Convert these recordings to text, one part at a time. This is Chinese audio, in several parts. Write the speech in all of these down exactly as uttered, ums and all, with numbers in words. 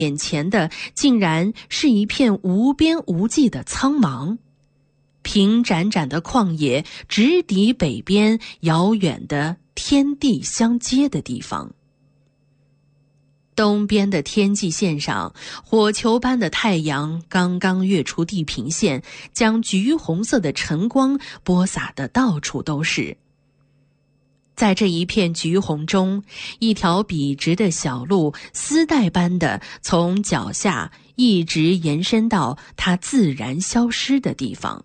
眼前的竟然是一片无边无际的苍茫，平展展的旷野直抵北边遥远的天地相接的地方。东边的天际线上，火球般的太阳刚刚跃出地平线，将橘红色的晨光播撒得到处都是。在这一片橘红中，一条笔直的小路丝带般的从脚下一直延伸到它自然消失的地方。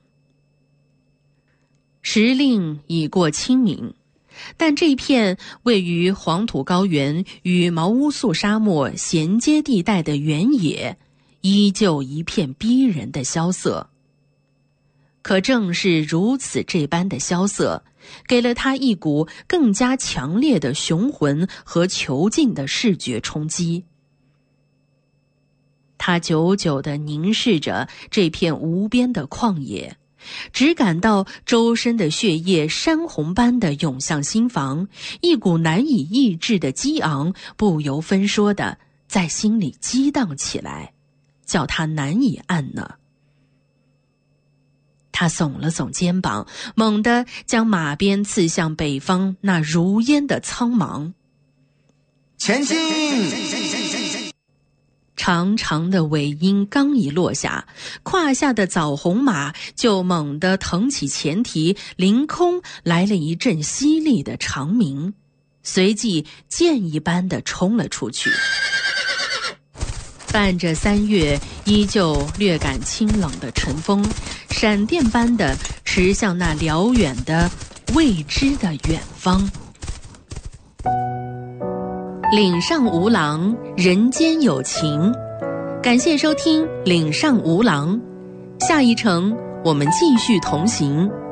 时令已过清明，但这片位于黄土高原与毛乌素沙漠衔接地带的原野，依旧一片逼人的萧瑟。可正是如此这般的萧瑟，给了他一股更加强烈的雄浑和遒劲的视觉冲击。他久久地凝视着这片无边的旷野，只感到周身的血液山洪般的涌向心房，一股难以抑制的激昂不由分说地在心里激荡起来，叫他难以按捺。他耸了耸肩膀，猛地将马鞭刺向北方那如烟的苍茫。 前进！ 长长的尾音刚一落下，胯下的枣红马就猛地腾起前蹄，凌空来了一阵犀利的长鸣，随即箭一般地冲了出去。伴着三月依旧略感清冷的晨风，闪电般地驰向那辽远的未知的远方。岭上无郎，人间有情。感谢收听岭上无郎，下一程我们继续同行。